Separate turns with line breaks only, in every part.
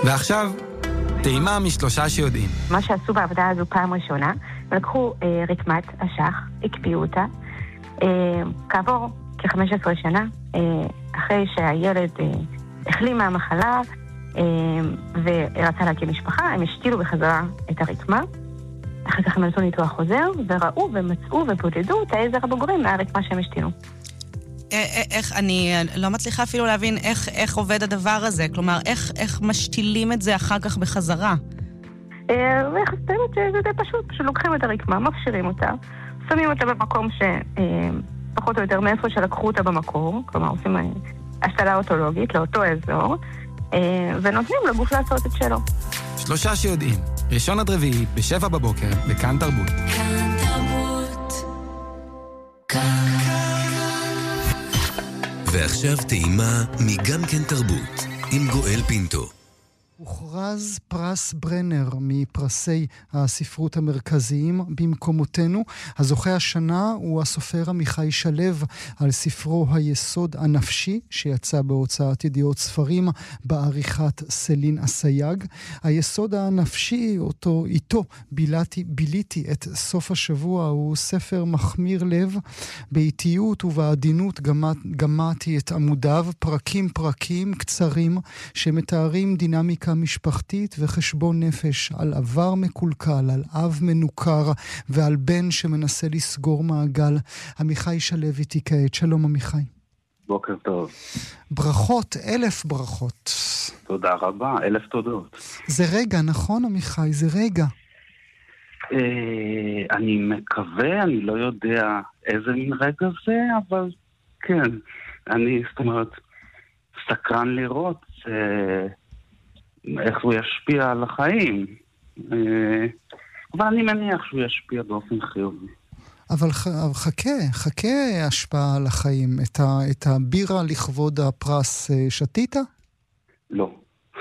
ועכשיו, טעימה משלושה שיודעים.
מה שעשו בעבודה הזו פעם ראשונה, לקחו רקמת אשך, הקפיאו אותה, כעבור כ-15 שנה, אחרי שהילד החלים מהמחלה ורצה להקים משפחה, הם השתילו בחזרה את הרקמה, אחר כך הם עשו ניתוח חוזר, וראו ומצאו ובודדו את העזר הבוגרים מהרקמה שהם השתילו.
איך, אני לא מצליחה אפילו להבין איך עובד הדבר הזה, כלומר, איך משתילים את זה אחר כך בחזרה?
זה די פשוט, שלוקחים את הרקמה, מפשירים אותה, שמים אותה במקום שפחות או יותר מאיפה שלקחו אותה במקור, כלומר, עושים השתלה אוטולוגית לאותו אזור, ונותנים לגוף לעשות את שלו.
שלושה שיודעים, ראשון עד רביעי, ב7 בבוקר, בכאן תרבות.
כאן תרבות. כאן. ועכשיו טעימה מגם כן תרבות, עם גואל פינטו.
הוכרז פרס ברנר מפרסי הספרות המרכזיים במקומותינו. הזוכה השנה הוא הסופר עמיחי שלו על ספרו היסוד הנפשי, שיצא בהוצאת ידיעות ספרים בעריכת סלין אסייג. היסוד הנפשי, איתו ביליתי את סוף השבוע, הוא ספר מחמיר לב. באיטיות ובעדינות גמעתי את עמודיו, פרקים קצרים שמתארים דינמיקה משפחתית וחשבון נפש על עבר מקולקל, על אב מנוכר ועל בן שמנסה לסגור מעגל. עמיחי שלו איתי כעת. שלום עמיחי.
בוקר טוב.
ברכות, 1000 ברכות.
תודה רבה, 1000 תודות.
זה רגע, נכון עמיחי? זה רגע.
אני מקווה, אני לא יודע איזה מין רגע זה, אבל כן, זאת אומרת, סקרן לראות איך הוא ישפיע על החיים. אבל אני מניח שהוא ישפיע באופן חיובי.
אבל חכה השפעה על החיים. את הבירה לכבוד הפרס שתית?
לא.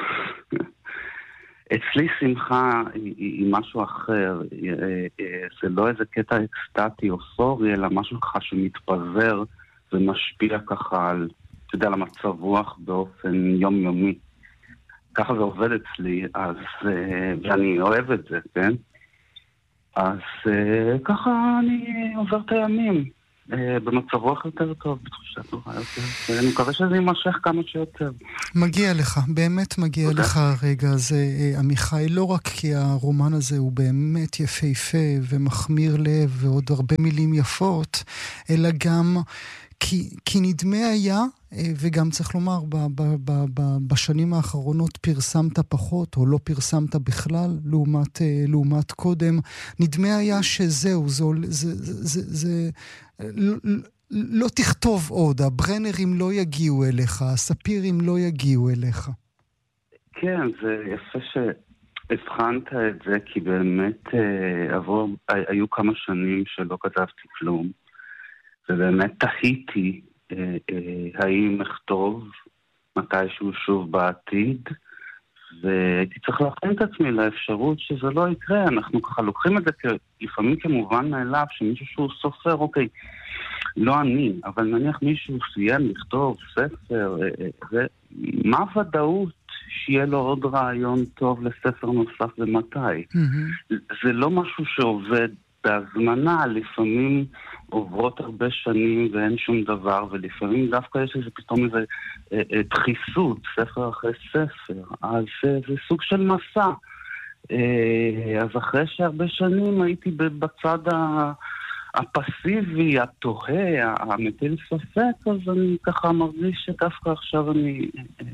אצלי שמחה היא משהו אחר. זה לא איזה קטע אקסטטי או סורי, אלא משהו ככה שמתפזר ומשפיע ככה על, אתה יודע, על המצב רוח באופן יומיומי. ככה זה עובד אצלי, ואני אוהב את זה, כן? אז ככה אני עובר את הימים, במצב רוח יותר טוב, בתחושת טובה יותר, ואני מקווה שזה יימשך כמה שיותר.
מגיע לך, באמת מגיע לך הרגע הזה, עמיחי, לא רק כי הרומן הזה הוא באמת יפהפה ומחמיר לב ועוד הרבה מילים יפות, אלא גם כי נדמה היה, וגם צריך לומר, בשנים האחרונות פרסמת פחות, או לא פרסמת בכלל, לעומת קודם, נדמה היה שזהו, זה לא תכתוב עוד, הברנרים לא יגיעו אליך, הספירים לא יגיעו אליך.
כן, זה יפה שהבחנת את זה, כי באמת היו כמה שנים שלא כתבתי כלום, ובאמת תהיתי האם אכתוב מתישהו שוב בעתיד, והייתי צריך להכין את עצמי לאפשרות שזה לא יקרה. אנחנו ככה לוקחים את זה לפעמים כמובן מאליו, שמישהו שהוא סופר, אוקיי, לא אני, אבל נניח מישהו סיים לכתוב ספר, מה ודאות שיהיה לו עוד רעיון טוב לספר נוסף ומתי? זה לא משהו שעובד בהזמנה, לפעמים עוברות הרבה שנים ואין שום דבר, ולפעמים דווקא יש איזה פתאום איזה דחיסות, ספר אחרי ספר, אז זה סוג של מסע. אז אחרי שהרבה שנים הייתי בצד הפסיבי, התוהה, המטיל ספק, אז אני ככה מרגיש שדווקא עכשיו אני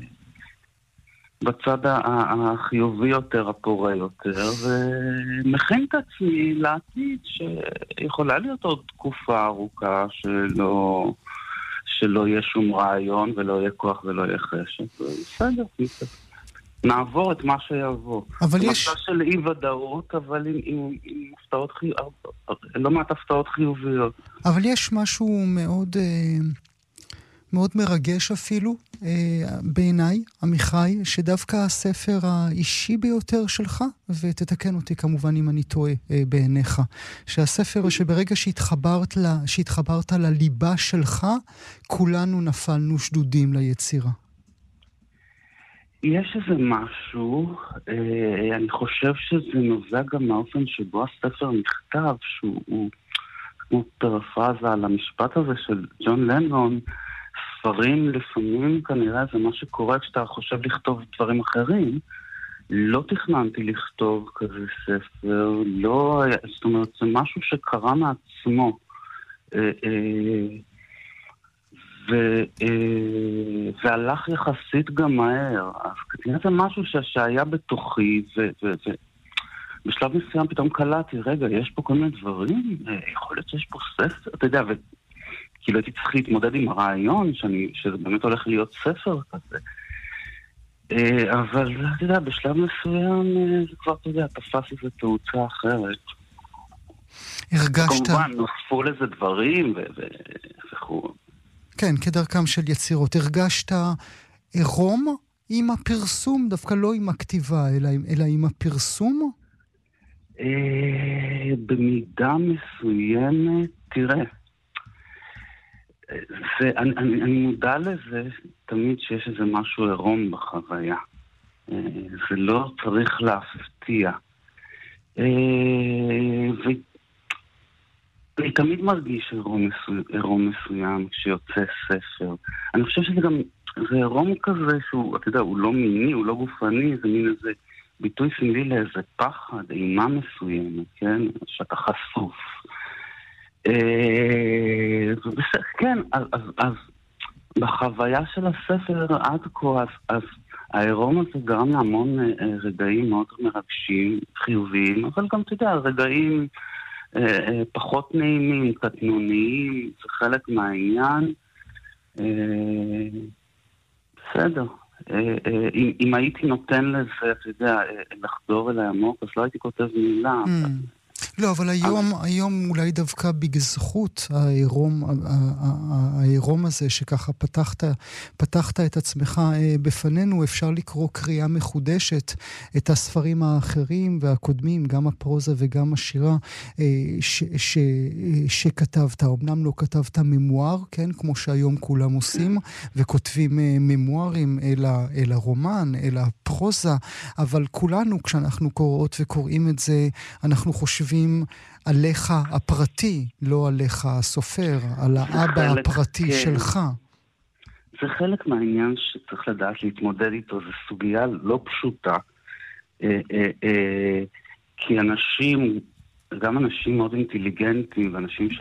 בצד החיובי יותר, הפורה יותר, ומכין את עצמי לעתיד שיכולה להיות עוד תקופה ארוכה שלא יהיה שום רעיון ולא יהיה כוח ולא יהיה חשק. בסדר, נעבור את מה שיבוא.
אבל יש...
מצב של אי ודאות, אבל עם הפתעות לא מעט הפתעות חיוביות.
אבל יש משהו מאוד מרגש אפילו, בעיניי, עמיחי, שדווקא הספר האישי ביותר שלך, ותתקן אותי כמובן אם אני טועה בעיניך, שהספר שברגע שהתחברת לליבה שלך, כולנו נפלנו שדודים ליצירה.
יש איזה משהו, אני חושב שזה נובע גם מהאופן שבו הספר נכתב, שהוא כמו פרפרזה על המשפט הזה של ג'ון לנון, ספרים לפעמים כנראה זה מה שקורה כשאתה חושב לכתוב דברים אחרים. לא תכננתי לכתוב כזה ספר, לא, זאת אומרת, זה משהו שקרה מעצמו. והלך יחסית גם מהר. אז כנראה זה משהו שהיה בתוכי, ובשלב מסוים פתאום קלטתי, רגע, יש פה כל מיני דברים? יכול להיות שיש פה ספר? אתה יודע, כאילו הייתי צריך להתמודד עם הרעיון, שזה באמת הולך להיות ספר כזה. אבל, אתה יודע, בשלב מסוים זה כבר, אתה יודע, תפס איזו תאוצה אחרת.
הרגשת...
כמובן, נוספו לזה דברים וכו'.
כן, כדרכם של יצירות. הרגשת עירום עם הפרסום, דווקא לא עם הכתיבה, אלא עם הפרסום?
במידה מסוימת, תראה, אני מודע לזה תמיד שיש איזה משהו עירום בחוויה. זה לא צריך להפתיע. אני תמיד מרגיש עירום מסוים כשיוצא ספר. אני חושב שזה גם, זה עירום כזה שהוא, אתה יודע, הוא לא מיני, הוא לא גופני, זה מין איזה ביטוי סמלי לאיזה פחד, אימה מסוימת, כן? שאתה חשוף. כן, אז בחוויה של הספר עד כה, אז העירום הזה גרם להמון רגעים מאוד מרגשים, חיוביים, אבל גם, אתה יודע, רגעים פחות נעימים, קטנוניים, זה חלק מהעניין. בסדר. אם הייתי נותן לזה, אתה יודע, לחדור אליי עמוק, אז לא הייתי כותב מילה.
לא, אבל היום אולי דווקא בזכות העירום הזה, שככה פתחת את עצמך בפנינו, אפשר לקרוא קריאה מחודשת את הספרים האחרים והקודמים, גם הפרוזה וגם השירה שכתבת. אמנם לא כתבת ממואר, כן, כמו שהיום כולם עושים, וכותבים ממוארים אל הרומן, אל הפרוזה, אבל כולנו, כשאנחנו קוראות וקוראים את זה, אנחנו חושבים עליך הפרטי, לא עליך הסופר, על האבא הפרטי שלך.
זה חלק מהעניין שצריך לדעת להתמודד איתו, זו סוגיה לא פשוטה, כי אנשים, גם אנשים מאוד אינטליגנטים, ואנשים